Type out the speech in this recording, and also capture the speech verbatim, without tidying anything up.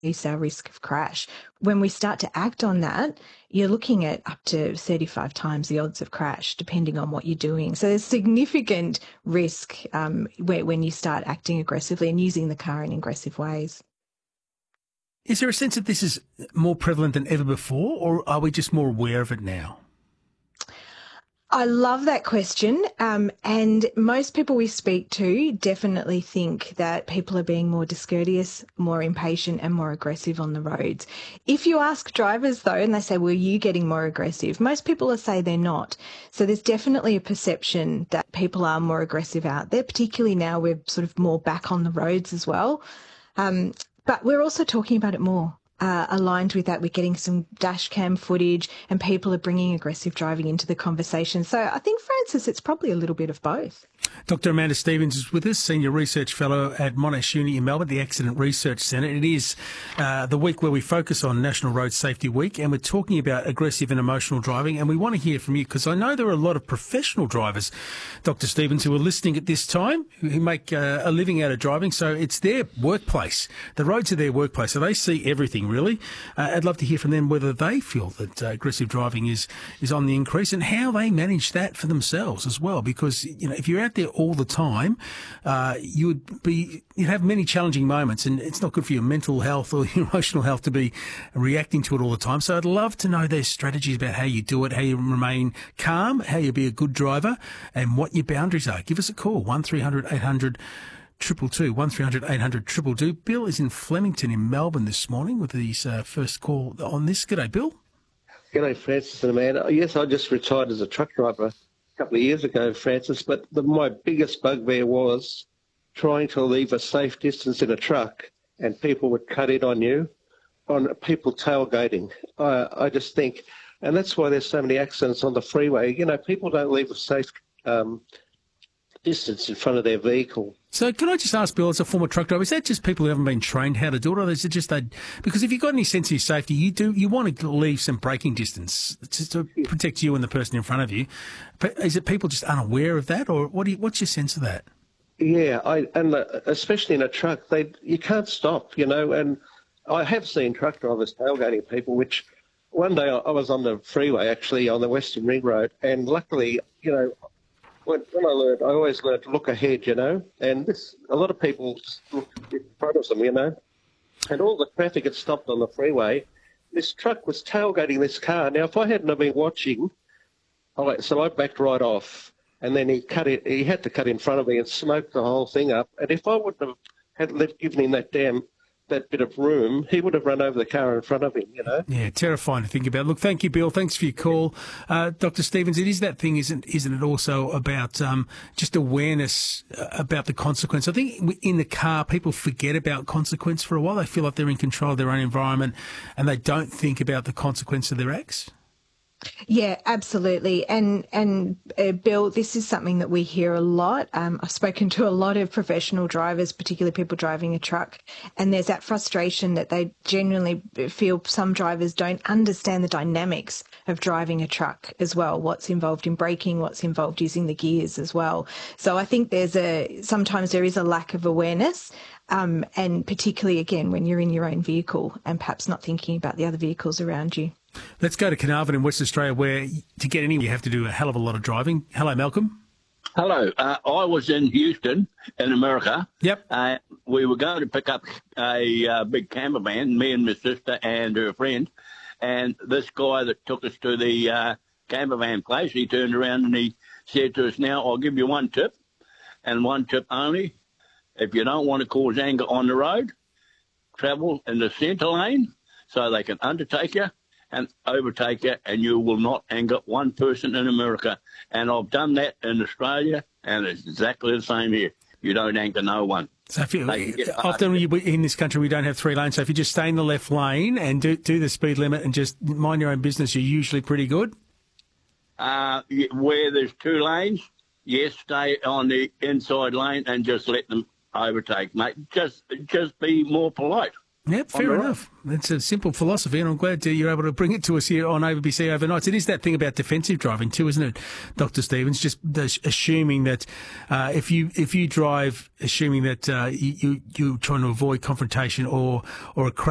reduce our risk of crash. When we start to act on that, you're looking at up to thirty-five times the odds of crash, depending on what you're doing. So there's significant risk um, where, when you start acting aggressively and using the car in aggressive ways. Is there a sense that this is more prevalent than ever before, or are we just more aware of it now? I love that question. Um, and most people we speak to definitely think that people are being more discourteous, more impatient and more aggressive on the roads. If you ask drivers, though, and they say, well, are you getting more aggressive? Most people will say they're not. So there's definitely a perception that people are more aggressive out there, particularly now we're sort of more back on the roads as well. Um, but we're also talking about it more. Uh, aligned with that, we're getting some dash cam footage and people are bringing aggressive driving into the conversation. So I think, Francis, it's probably a little bit of both. Doctor Amanda Stevens is with us, Senior Research Fellow at Monash Uni in Melbourne, the Accident Research Centre. It is uh, the week where we focus on National Road Safety Week, and we're talking about aggressive and emotional driving, and we want to hear from you because I know there are a lot of professional drivers, Doctor Stevens, who are listening at this time, who make uh, a living out of driving, so it's their workplace. The roads are their workplace, so they see everything, really. Uh, I'd love to hear from them whether they feel that uh, aggressive driving is, is on the increase and how they manage that for themselves as well, because, you know, if you're out there all the time, uh, you would be, you'd have many challenging moments, and it's not good for your mental health or your emotional health to be reacting to it all the time. So I'd love to know their strategies about how you do it, how you remain calm, how you be a good driver, and what your boundaries are. Give us a call, one three hundred eight hundred triple two, one three hundred eight hundred triple two. Bill is in Flemington in Melbourne this morning with his uh, first call on this. G'day, Bill. G'day, Francis and Amanda. Yes, I just retired as a truck driver a couple of years ago, Francis, but the, my biggest bugbear was trying to leave a safe distance in a truck and people would cut in on you, on people tailgating. I, I just think, and that's why there's so many accidents on the freeway. You know, people don't leave a safe um, distance in front of their vehicle. So can I just ask, Bill, as a former truck driver, is that just people who haven't been trained how to do it, or is it just they? Because if you've got any sense of your safety, you do you want to leave some braking distance to, to protect you and the person in front of you. But is it people just unaware of that, or what? Do you, what's your sense of that? Yeah, I and uh, especially in a truck, they you can't stop, you know. And I have seen truck drivers tailgating people. Which one day I, I was on the freeway, actually on the Western Ring Road, and luckily, you know. When, when I learned, I always learned to look ahead, you know, and this, a lot of people just look in front of them, you know, and all the traffic had stopped on the freeway. This truck was tailgating this car. Now, if I hadn't have been watching, I, so I backed right off, and then he cut it. He had to cut in front of me and smoked the whole thing up. And if I wouldn't have had left, given him that damn that bit of room, he would have run over the car in front of him, you know. Yeah, terrifying to think about. Look, thank you, Bill. Thanks for your call. Uh, Doctor Stevens, it is that thing, isn't isn't it, also about um, just awareness about the consequence? I think in the car, people forget about consequence for a while. They feel like they're in control of their own environment and they don't think about the consequence of their acts. Yeah, absolutely. And, and uh, Bill, this is something that we hear a lot. Um, I've spoken to a lot of professional drivers, particularly people driving a truck, and there's that frustration that they genuinely feel some drivers don't understand the dynamics of driving a truck as well, what's involved in braking, what's involved using the gears as well. So I think there's a, sometimes there is a lack of awareness. Um, and particularly, again, when you're in your own vehicle and perhaps not thinking about the other vehicles around you. Let's go to Carnarvon in West Australia, where to get anywhere you have to do a hell of a lot of driving. Hello, Malcolm. Hello. Uh, I was in Houston in America. Yep. Uh, we were going to pick up a uh, big camper van, me and my sister and her friend. And this guy that took us to the uh, camper van place, he turned around and he said to us, now, I'll give you one tip, and one tip only. If you don't want to cause anger on the road, travel in the centre lane so they can undertake you and overtake you, and you will not anger one person in America. And I've done that in Australia, and it's exactly the same here. You don't anger no one. So if you, often you, in this country we don't have three lanes, so if you just stay in the left lane and do, do the speed limit and just mind your own business, you're usually pretty good? Uh, where there's two lanes, yes, stay on the inside lane and just let them overtake, mate. Just, just be more polite. Yep, fair enough. It's a simple philosophy, and I'm glad you're able to bring it to us here on A B C Overnights. It is that thing about defensive driving too, isn't it, Doctor Stevens? Just assuming that uh, if you if you drive, assuming that uh, you, you you're trying to avoid confrontation or or a crash.